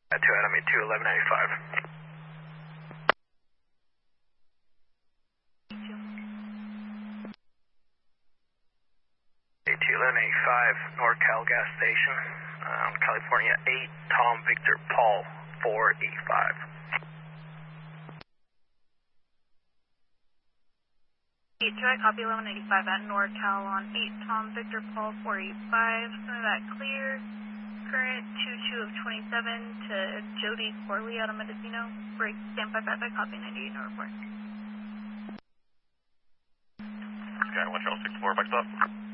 2 Enemy 21195. 21185 NorCal gas station, California 8, Tom Victor Paul 485. 8-2, I copy 1185 at NorCal on 8, Tom Victor Paul 485. Some of that clear. Current 22 of 27 to Jody Corley out of Mendocino. Break, stand by, I copy 98, no report. Sky 1 Charles 64, back stop.